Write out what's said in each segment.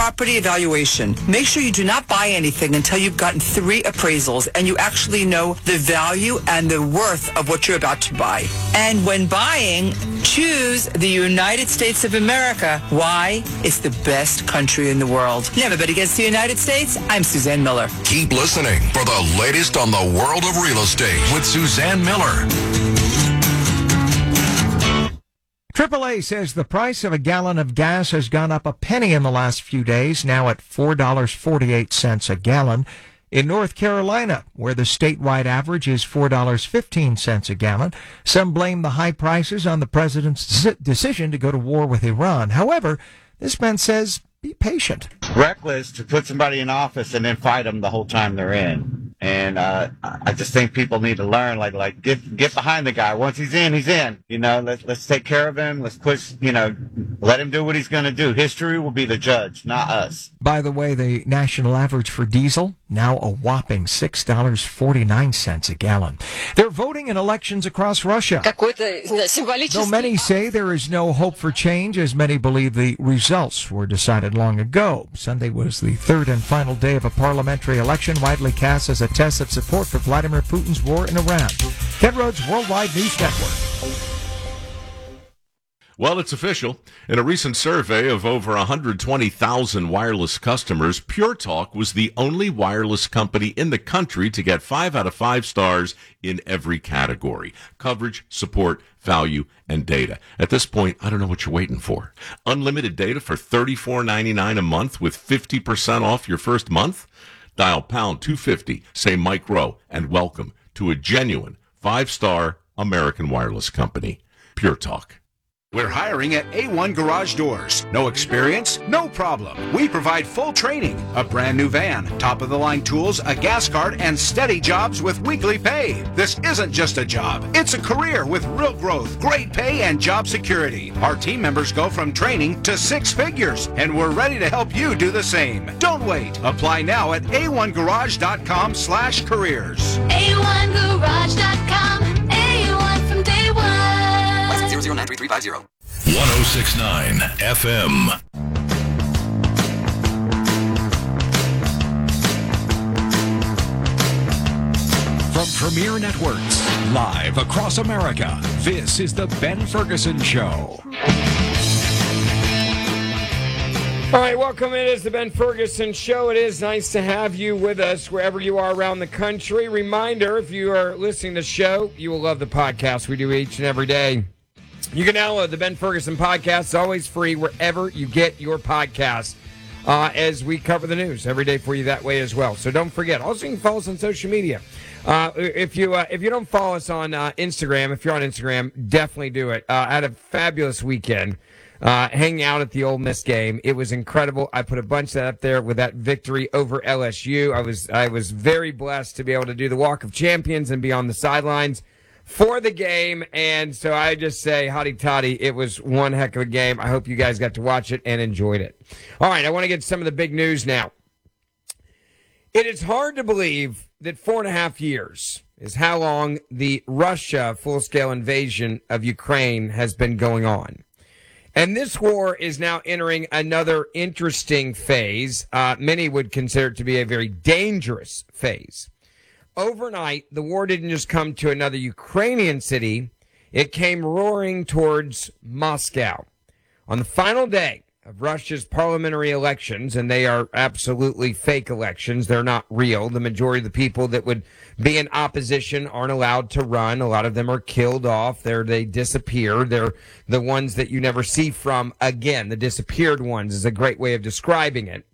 property evaluation. Make sure you do not buy anything until you've gotten 3 appraisals and you actually know the value and the worth of what you're about to buy. And when buying, choose the United States of America. Why? It's the best country in the world. Never bet against the United States. I'm Suzanne Miller. Keep listening for the latest on the world of real estate with Suzanne Miller. AAA says the price of a gallon of gas has gone up a penny in the last few days, now at $4.48 a gallon. In North Carolina, where the statewide average is $4.15 a gallon, some blame the high prices on the president's decision to go to war with Iran. However, this man says, be patient. Reckless to put somebody in office and then fight them the whole time they're in. And I just think people need to learn, get behind the guy. Once he's in, he's in. Let's take care of him. Let's push, let him do what he's going to do. History will be the judge, not us. By the way, the national average for diesel, now a whopping $6.49 a gallon. They're voting in elections across Russia. Though many say there is no hope for change, as many believe the results were decided long ago. Sunday was the third and final day of a parliamentary election, widely cast as a test of support for Vladimir Putin's war in Iran. Ken Rhodes, Worldwide News Network. Well, it's official. In a recent survey of over 120,000 wireless customers, Pure Talk was the only wireless company in the country to get 5 out of 5 stars in every category: coverage, support, value, and data. At this point, I don't know what you're waiting for. Unlimited data for $34.99 a month with 50% off your first month? Dial pound 250, say Mike Rowe, and welcome to a genuine 5-star American wireless company. Pure Talk. We're hiring at A1 Garage Doors. No experience? No problem. We provide full training, a brand new van, top-of-the-line tools, a gas card, and steady jobs with weekly pay. This isn't just a job. It's a career with real growth, great pay, and job security. Our team members go from training to 6 figures, and we're ready to help you do the same. Don't wait. Apply now at a1garage.com/careers. A1garage.com. A1 from day one. 093350. 1069 FM. From Premier Networks, live across America, this is The Ben Ferguson Show. All right, welcome. It is The Ben Ferguson Show. It is nice to have you with us wherever you are around the country. Reminder, if you are listening to the show, you will love the podcast we do each and every day. You can download the Ben Ferguson podcast. It's always free wherever you get your podcasts, as we cover the news every day for you that way as well. So don't forget. Also, you can follow us on social media. If you don't follow us on Instagram, if you're on Instagram, definitely do it. I had a fabulous weekend hanging out at the Ole Miss game. It was incredible. I put a bunch of that up there with that victory over LSU. I was very blessed to be able to do the Walk of Champions and be on the sidelines for the game, and so I just say, hotty toddy, it was one heck of a game. I hope you guys got to watch it and enjoyed it. All right, I want to get some of the big news now. It is hard to believe that 4.5 years is how long the Russia full-scale invasion of Ukraine has been going on. And this war is now entering another interesting phase. Many would consider it to be a very dangerous phase. Overnight, the war didn't just come to another Ukrainian city. It came roaring towards Moscow. On the final day of Russia's parliamentary elections, and they are absolutely fake elections, they're not real. The majority of the people that would be in opposition aren't allowed to run. A lot of them are killed off. They disappear. They're the ones that you never see from again. The disappeared ones is a great way of describing it.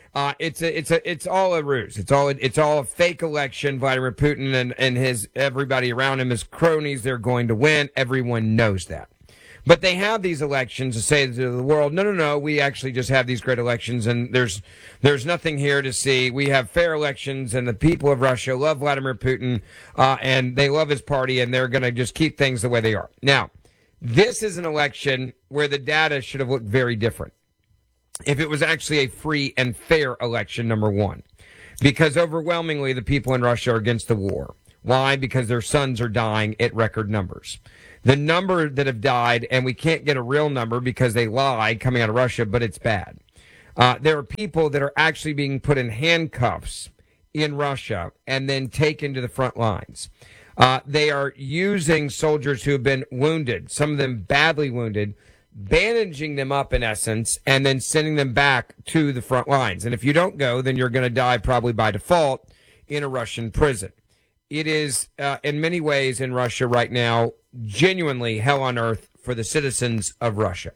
It's all a ruse. It's all a fake election. Vladimir Putin and his everybody around him, his cronies, they're going to win. Everyone knows that. But they have these elections to say to the world, no, we actually just have these great elections, and there's nothing here to see. We have fair elections, and the people of Russia love Vladimir Putin, and they love his party, and they're going to just keep things the way they are. Now, this is an election where the data should have looked very different. If it was actually a free and fair election, number one, because overwhelmingly the people in Russia are against the war. Why? Because their sons are dying at record numbers. The number that have died, and we can't get a real number because they lie coming out of Russia, but it's bad. There are people that are actually being put in handcuffs in Russia and then taken to the front lines. They are using soldiers who have been wounded, some of them badly wounded, bandaging them up in essence, and then sending them back to the front lines. And if you don't go, then you're going to die probably by default in a Russian prison. It is, in many ways in Russia right now, genuinely hell on earth for the citizens of Russia.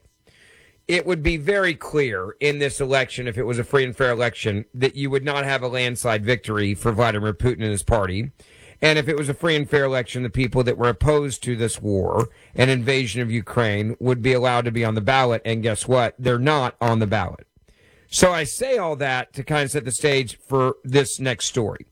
It would be very clear in this election, if it was a free and fair election, that you would not have a landslide victory for Vladimir Putin and his party. And if it was a free and fair election, the people that were opposed to this war and invasion of Ukraine would be allowed to be on the ballot. And guess what? They're not on the ballot. So I say all that to kind of set the stage for this next story.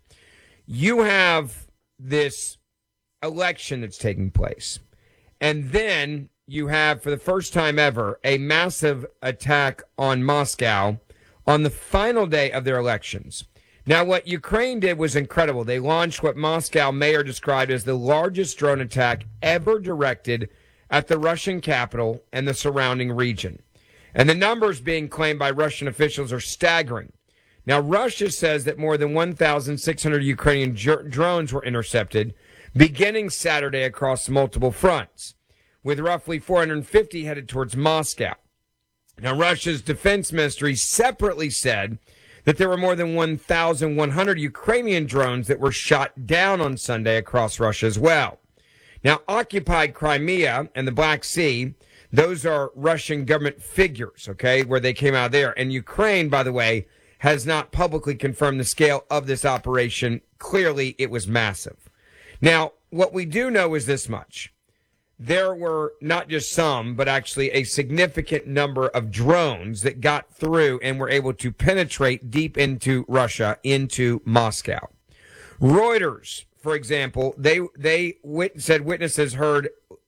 You have this election that's taking place. And then you have, for the first time ever, a massive attack on Moscow on the final day of their elections. Now, what Ukraine did was incredible. They launched what Moscow mayor described as the largest drone attack ever directed at the Russian capital and the surrounding region. And the numbers being claimed by Russian officials are staggering. Now, Russia says that more than 1,600 Ukrainian drones were intercepted beginning Saturday across multiple fronts, with roughly 450 headed towards Moscow. Now, Russia's defense ministry separately said that there were more than 1,100 Ukrainian drones that were shot down on Sunday across Russia as well. Now, occupied Crimea and the Black Sea, those are Russian government figures, okay, where they came out of there. And Ukraine, by the way, has not publicly confirmed the scale of this operation. Clearly, it was massive. Now, what we do know is this much. There were not just some, but actually a significant number of drones that got through and were able to penetrate deep into Russia, into Moscow. Reuters, for example, they said witnesses heard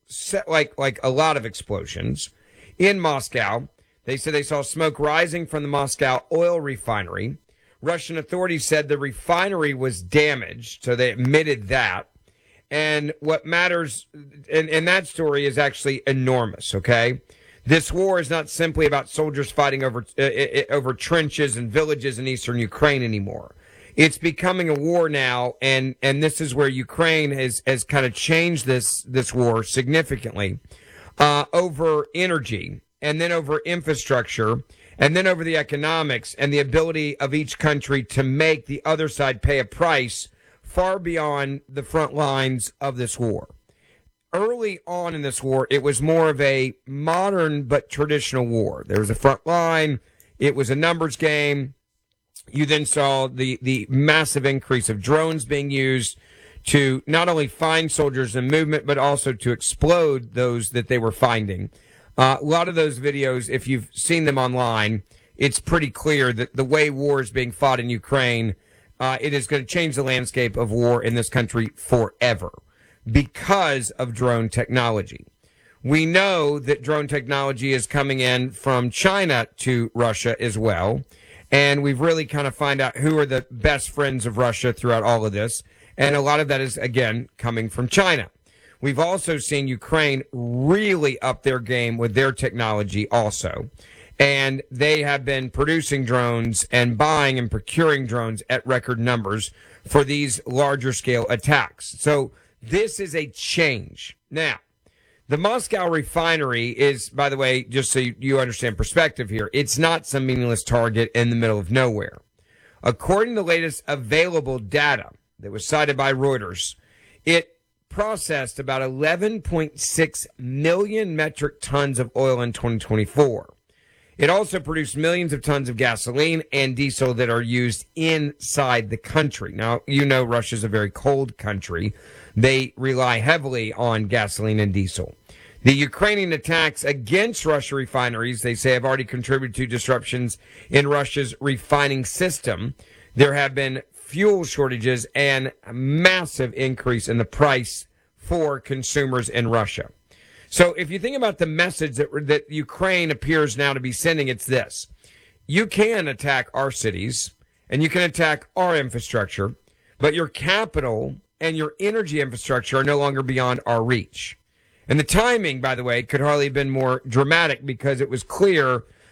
like a lot of explosions in Moscow. They said they saw smoke rising from the Moscow oil refinery. Russian authorities said the refinery was damaged, so they admitted that. And what matters in that story is actually enormous, okay? This war is not simply about soldiers fighting over trenches and villages in eastern Ukraine anymore. It's becoming a war now, and this is where Ukraine has kind of changed this war significantly over energy, and then over infrastructure, and then over the economics and the ability of each country to make the other side pay a price far beyond the front lines of this war. Early on in this war, it was more of a modern but traditional war. There was a front line. It was a numbers game. You then saw the massive increase of drones being used to not only find soldiers in movement, but also to explode those that they were finding. A lot of those videos, if you've seen them online, it's pretty clear that the way war is being fought in Ukraine, it is going to change the landscape of war in this country forever because of drone technology. We know that drone technology is coming in from China to Russia as well. And we've really kind of find out who are the best friends of Russia throughout all of this. And a lot of that is, again, coming from China. We've also seen Ukraine really up their game with their technology also. And they have been producing drones and buying and procuring drones at record numbers for these larger scale attacks. So this is a change. Now, the Moscow refinery is, by the way, just so you understand perspective here, it's not some meaningless target in the middle of nowhere. According to the latest available data that was cited by Reuters, it processed about 11.6 million metric tons of oil in 2024. It also produced millions of tons of gasoline and diesel that are used inside the country. Now, you know Russia's a very cold country. They rely heavily on gasoline and diesel. The Ukrainian attacks against Russia refineries, they say, have already contributed to disruptions in Russia's refining system. There have been fuel shortages and a massive increase in the price for consumers in Russia. So if you think about the message that Ukraine appears now to be sending, it's this. You can attack our cities and you can attack our infrastructure, but your capital and your energy infrastructure are no longer beyond our reach. And the timing, by the way, could hardly have been more dramatic because it was clear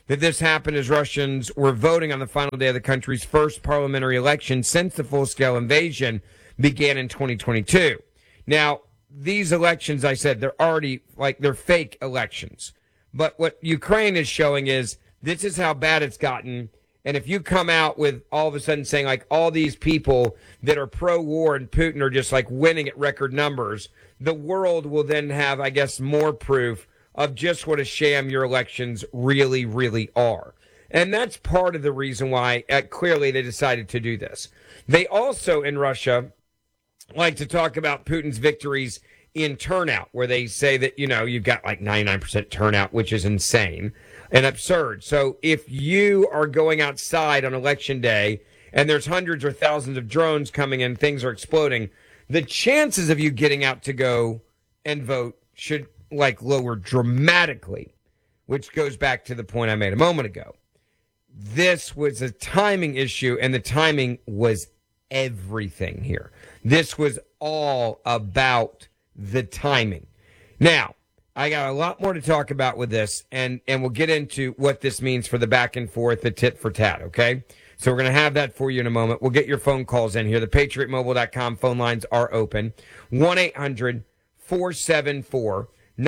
that this happened as Russians were voting on the final day of the country's first parliamentary election since the full-scale invasion began in 2022. Now, these elections, I said, they're already, they're fake elections. But what Ukraine is showing is this is how bad it's gotten. And if you come out with all of a sudden saying, all these people that are pro-war and Putin are just, winning at record numbers, the world will then have, I guess, more proof of just what a sham your elections really, really are. And that's part of the reason why, clearly, they decided to do this. They also, in Russia, like to talk about Putin's victories in turnout, where they say that, you've got 99% turnout, which is insane and absurd. So if you are going outside on election day and there's hundreds or thousands of drones coming in, things are exploding, the chances of you getting out to go and vote should lower dramatically, which goes back to the point I made a moment ago. This was a timing issue, and the timing was everything here. This was all about the timing. Now, I got a lot more to talk about with this, and we'll get into what this means for the back and forth, the tit for tat, okay? So we're going to have that for you in a moment. We'll get your phone calls in here. The PatriotMobile.com phone lines are open. 1-800-474-9732.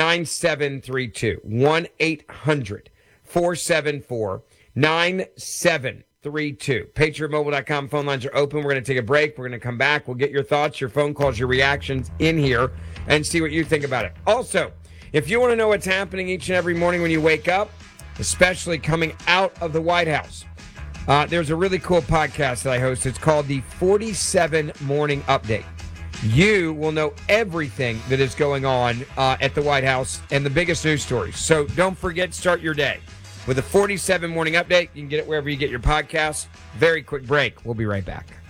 1-800-474-9732. PatriotMobile.com phone lines are open. We're going to take a break. We're going to come back. We'll get your thoughts, your phone calls, your reactions in here and see what you think about it. Also, if you want to know what's happening each and every morning when you wake up, especially coming out of the White House, there's a really cool podcast that I host. It's called the 47 Morning Update. You will know everything that is going on at the White House and the biggest news stories. So don't forget, start your day with a 47 Morning Update. You can get it wherever you get your podcasts. Very quick break. We'll be right back.